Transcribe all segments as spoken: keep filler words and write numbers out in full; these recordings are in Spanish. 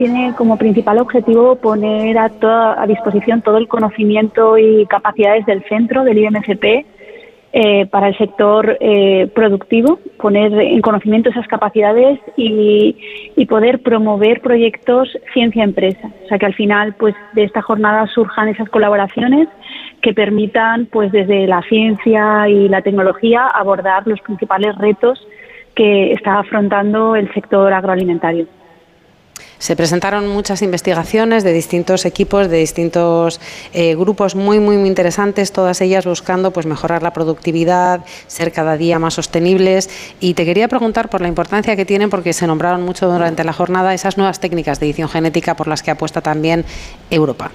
tiene como principal objetivo poner a, toda, a disposición todo el conocimiento y capacidades del centro, del I B M C P, eh, para el sector eh, productivo, poner en conocimiento esas capacidades y, y poder promover proyectos ciencia-empresa. O sea, que al final, pues, de esta jornada surjan esas colaboraciones que permitan, pues, desde la ciencia y la tecnología, abordar los principales retos que está afrontando el sector agroalimentario. Se presentaron muchas investigaciones de distintos equipos, de distintos eh, grupos muy, muy, muy interesantes, todas ellas buscando pues mejorar la productividad, ser cada día más sostenibles. Y te quería preguntar por la importancia que tienen, porque se nombraron mucho durante la jornada, esas nuevas técnicas de edición genética por las que apuesta también Europa.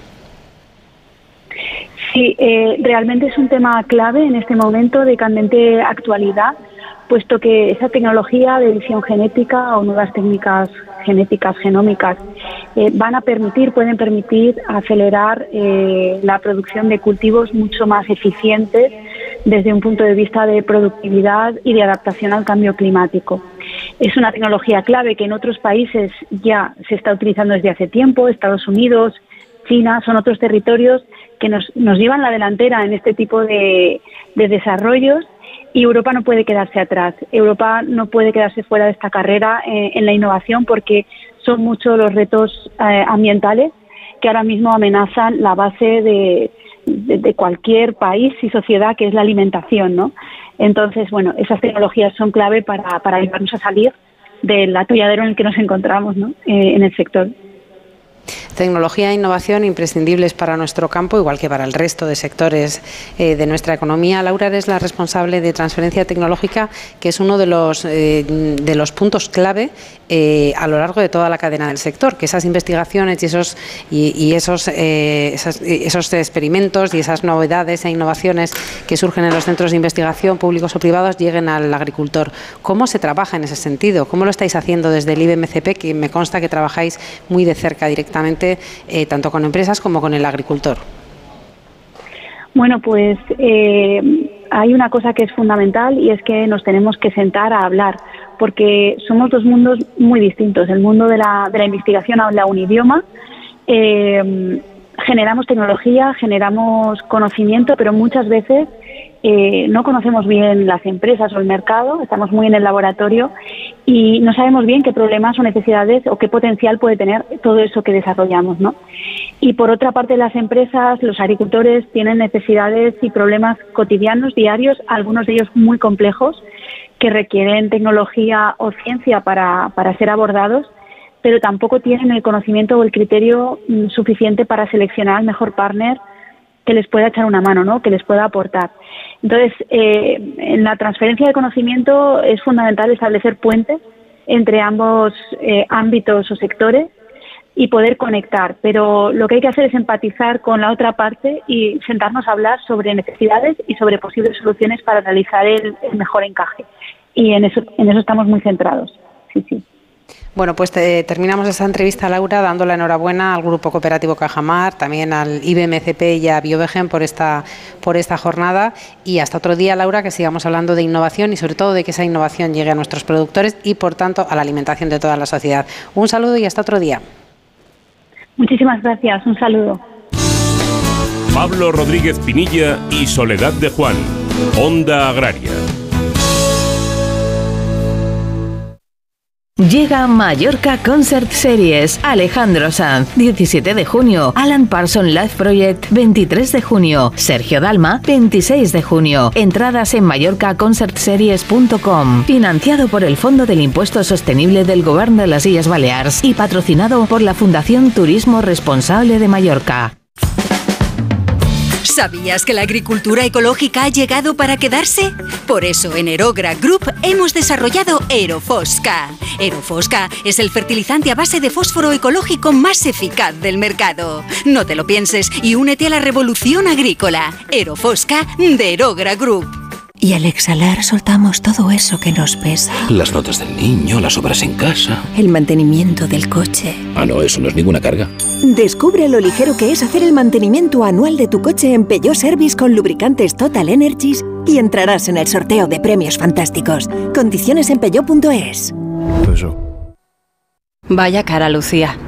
Sí, eh, realmente es un tema clave en este momento de candente actualidad, puesto que esa tecnología de edición genética o nuevas técnicas genéticas, genómicas, eh, van a permitir, pueden permitir acelerar eh, la producción de cultivos mucho más eficientes desde un punto de vista de productividad y de adaptación al cambio climático. Es una tecnología clave que en otros países ya se está utilizando desde hace tiempo. Estados Unidos, China, son otros territorios que nos, nos llevan la delantera en este tipo de, de desarrollos. Y Europa no puede quedarse atrás. Europa no puede quedarse fuera de esta carrera eh, en la innovación, porque son muchos los retos eh, ambientales que ahora mismo amenazan la base de, de, de cualquier país y sociedad, que es la alimentación, ¿no? Entonces, bueno, esas tecnologías son clave para, para ayudarnos a salir del atolladero en el que nos encontramos, ¿no? eh, en el sector. Tecnología e innovación imprescindibles para nuestro campo, igual que para el resto de sectores eh, de nuestra economía. Laura, eres la responsable de transferencia tecnológica, que es uno de los, eh, de los puntos clave eh, a lo largo de toda la cadena del sector, que esas investigaciones y esos, y, y esos, eh, esas, esos experimentos y esas novedades e innovaciones que surgen en los centros de investigación, públicos o privados, lleguen al agricultor. ¿Cómo se trabaja en ese sentido? ¿Cómo lo estáis haciendo desde el I B M C P, que me consta que trabajáis muy de cerca directamente, Eh, tanto con empresas como con el agricultor? Bueno, pues eh, hay una cosa que es fundamental, y es que nos tenemos que sentar a hablar, porque somos dos mundos muy distintos. El mundo de la, de la investigación habla un idioma, eh, generamos tecnología, generamos conocimiento, pero muchas veces eh, no conocemos bien las empresas o el mercado, estamos muy en el laboratorio y no sabemos bien qué problemas o necesidades o qué potencial puede tener todo eso que desarrollamos, ¿no? Y por otra parte, las empresas, los agricultores tienen necesidades y problemas cotidianos, diarios, algunos de ellos muy complejos, que requieren tecnología o ciencia para, para ser abordados, pero tampoco tienen el conocimiento o el criterio mm, suficiente para seleccionar al mejor partner que les pueda echar una mano, ¿no? Que les pueda aportar. Entonces, eh, en la transferencia de conocimiento es fundamental establecer puentes entre ambos eh, ámbitos o sectores y poder conectar, pero lo que hay que hacer es empatizar con la otra parte y sentarnos a hablar sobre necesidades y sobre posibles soluciones para realizar el, el mejor encaje. Y en eso, en eso estamos muy centrados. Sí, sí. Bueno, pues te, terminamos esta entrevista, Laura, dando la enhorabuena al Grupo Cooperativo Cajamar, también al I B M C P y a Biovegen por esta, por esta jornada. Y hasta otro día, Laura, que sigamos hablando de innovación y sobre todo de que esa innovación llegue a nuestros productores y, por tanto, a la alimentación de toda la sociedad. Un saludo y hasta otro día. Muchísimas gracias. Un saludo. Pablo Rodríguez Pinilla y Soledad de Juan, Onda Agraria. Llega Mallorca Concert Series. Alejandro Sanz, diecisiete de junio. Alan Parsons Live Project, veintitrés de junio. Sergio Dalma, veintiséis de junio. Entradas en mallorca concert series punto com. Financiado por el Fondo del Impuesto Sostenible del Govern de las Illes Balears y patrocinado por la Fundación Turismo Responsable de Mallorca. ¿Sabías que la agricultura ecológica ha llegado para quedarse? Por eso en Erogra Group hemos desarrollado Erofosca. Erofosca es el fertilizante a base de fósforo ecológico más eficaz del mercado. No te lo pienses y únete a la revolución agrícola. Erofosca de Erogra Group. Y al exhalar soltamos todo eso que nos pesa. Las notas del niño, las obras en casa. El mantenimiento del coche. Ah, no, eso no es ninguna carga. Descubre lo ligero que es hacer el mantenimiento anual de tu coche en Peugeot Service con lubricantes Total Energies y entrarás en el sorteo de premios fantásticos. Condiciones en peugeot punto es. Vaya cara, Lucía.